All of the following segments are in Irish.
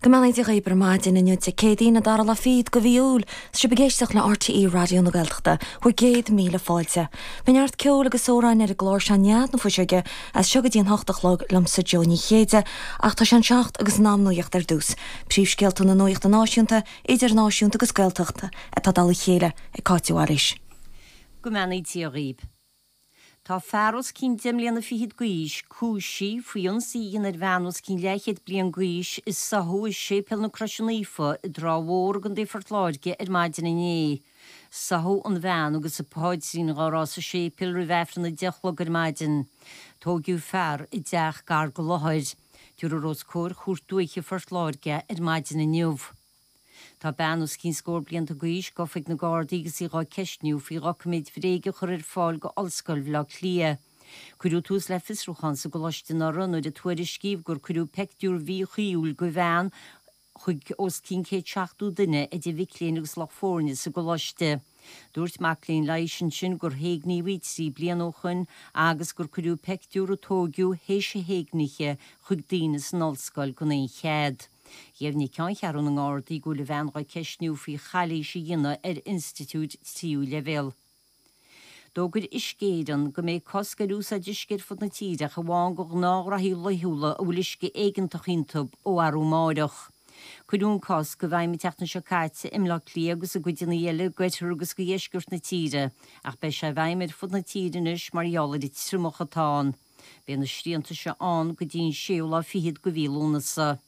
Gomanid i ber maidin in te cédína dar la feed go bhíúil si begéisteach na RTE radio na Gaeltachta chuir 100,000 fáilte. B'neart ceol agus óráin ar a glór seannead na fuisiige as sigadíon hochtalog lumsa Johnny chéide ach tá sean seacht agus námnúocht ar dús. Príomhscéalta na nuochta náisiúnta, idirnáisiúnta agus Gaeltachta a tá dal chéile i cáitiú aris. Gomanid tí a ríb. Tá fearros cín dimlianna fihid guis, cúsí, fuion síon ar bheannos cín leichid blian guis is sahú is sépil na crosianífa i dráhór gan défart láidge ar maidin iné. Sahú an bhean agus a páid sín gárás a sépil ri bhefran na dechlog ar maidin. Tógiú fear i deach gar go lohaid. Dúr a rós cór chúrtúiche fart láidge ar maidin iniuv. Tá beannos cín scór blianta guis gofig na gádaí agus í rá ceisniú fí rocmid fréige chur ar fáil go olscoil bhlá clia. Cuirú tús le fisrúchan sa go loiste na run de tuair scíb gur cuirú pectúr bhí chiúil go bhean chuig os cín cé teachú duine a de bhicléin agus lech fórne sa go loiste. Dúirt maclín leisin sin gur héagní vítsí blianóchan agus gur cuirú pectúr a tógiú héis a héagniche chuig daine san olscoil go é chead. Jefni cean chearún an gádaí go le bhean rá ceisniú fí chalí sé dhéine ar Institút tíú level. Dógur iscéan go mé coscaús a discéir fod na tíide a bháin go nára hí leithúla a bhfuil isce éigentach intub ó arú máireach. Cuidún cos go bhaim mi teachna seo caite imlá lí agus a gcuidirna dhéile gaitir agus go dhéisgurt na tíide ach be sé bhaimid fod na tíidenis mar eala di trúmachchatáin. Bé na sríanta se an go dín séola fihid go bhílúnasa.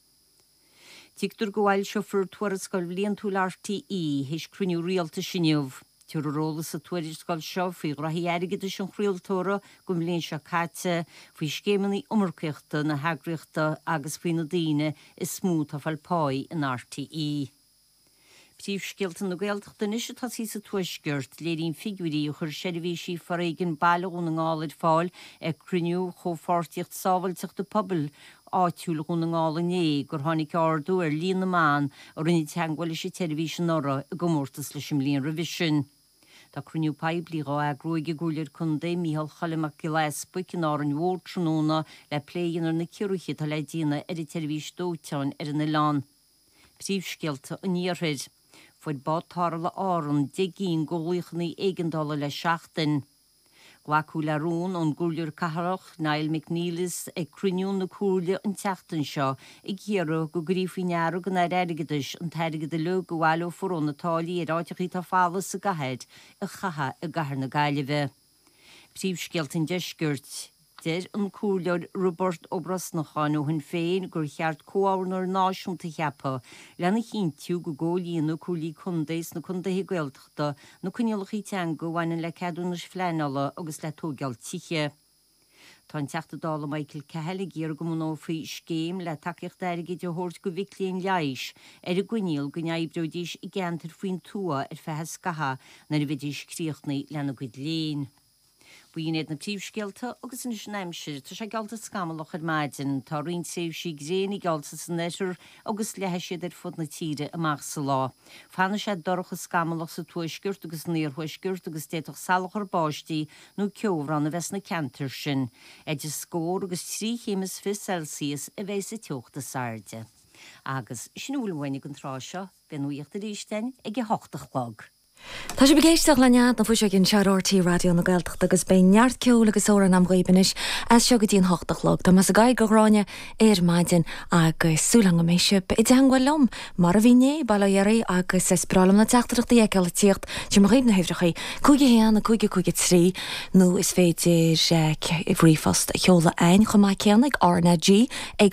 Tíictar go bhhail seofar tuarascoil blion túil RTE héis cruniú rialta sinniuh. Tíor a rólas a tuairiscoil seo fí rathí airigid is an chrialtóra go mlíonn seo caite faoi scémannaí umarceachta na heagriachta agus faoin na daine is smúth a fáilpáid in RTE. Príomhscéalta na Gaeltachta is tá sí sa tuaisgurt léirín figurí chur seirbhísí faréigen bailún na ngálaid fáil ag cruniú chomhfortíocht sábhailteach de pobl áitiúla chun na ngála né gur tháinig ardú ar líon na man ar rinne teanghil sé televísin nora a gomórtas leis sem líon revision. Tá cruniú pebliá ag roiige gúlir chun dé Mícheál Chalamach Gillespie in áran mhórtróna le pléan ar na ciúruchi tá le dína ar i televís dóteáin ar na lán. Príomhscéalta a níorthid. Fuid bátála áran digín ggólaíochnaí éigeandála le seachtain. Ghlaú le rún an gúliúr caharach Niall McNeilis ag cruniún na cúrla an teachtain seo i ggéarú go gríomhhuinearú go na airigidis an teirigid le go bhhailú forún na tálaí ar áiteachí tá fála sa gahead a chatha a gahar na gaiileh. Príomhscéalta an deisgurt. Deir an cúrleir Robert Obrasnachán ó hin féin gur cheart cóáhar náisiúnta cheappa lena chintiú go ggólíonn nó cúlí chundéis na chundaí Gaeltachta nó cuinealachí teanga bhhaine le ceadúnas fleanala agus le tógeal tiche. Tá an teachtadála Michael Cahalig ar go mná faoi scéim le takeíocht airigid de thuirt go bhiclíonn leiis ar a gcuineal go neibhreidís i gceantar faoin tua ar fethe scatha na bhidís críochnaí lena cuid léin. Bhuiinéad na príomhscéalta agus in snéimsir tá sé gealta scamalach ar maidin tá rion séh sí gréanaí gealta san neisiir agus lethe siad ar fud na tíre amach sa lá. Fanna sé dorcha scamalach sa tuaisgurt agus níorthuaisgurt agus déach salach ar báistí nó ceomhran na bheits na cantar sin. Idir scór agus 3 chémas fi Celsius a bheith sa teochta sarde. Agus sinúlmhainnig an trá seo ben nuíocht a ríistein ag 8 lag. Tá sé begéisteach lenead na fuise gin sear RTE radio na Gaeltachta agus bé neart ceol agus óran am ghaobanis as seo go dtíon 8 lag. Tá mas a gaid go ráine ar maidin agus súlanga mé sib i d teanghfuil lom mar a bhíné bailairí agus is bralam na teachtarachtaí ag eile tíocht tí mar na héhrechaí cúige héan na cúige trí nó is féidir i bhrífast cheola ein chumá ceannig RNG ag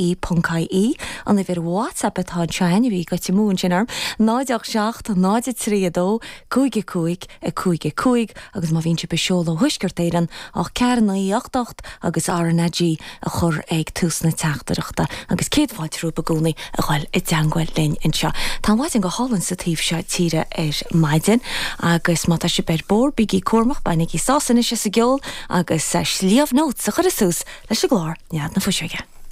RTE.caí an i bhir WhatsApp atá tein bhí go tí mún sinarm 987 932 cúige agus má bhíonn si be seola thuisgurtéiran ach cearna 88 agus RNG a chur ag túsna teachtarachta agus céadfáid trúpa gúnaí a gháil i deanghfuil linn inseo. Tá bhaid an go hálann sa tíobh seo tíre ar maidin agus má tá si beir bór bigí cuamach bainnig í sásan is sa geol agus slíomh nót sa chur sús leis a glár nead na fuiseige.